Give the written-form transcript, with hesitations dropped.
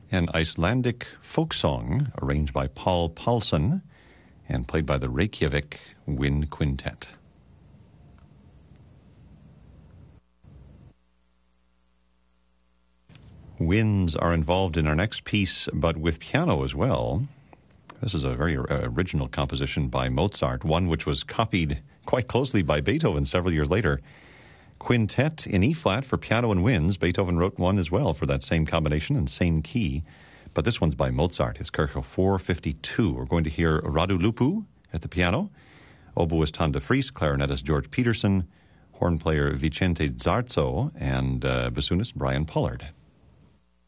an Icelandic folk song arranged by Paul Paulson and played by the Reykjavik Wind Quintet. Winds are involved in our next piece, but with piano as well. This is a very original composition by Mozart, one which was copied quite closely by Beethoven several years later. Quintet in E-flat for piano and winds. Beethoven wrote one as well for that same combination and same key. But this one's by Mozart. It's Kercho 452. We're going to hear Radu Lupu at the piano, oboist Han de Vries, clarinetist George Peterson, horn player Vicente Zarzo, and bassoonist Brian Pollard.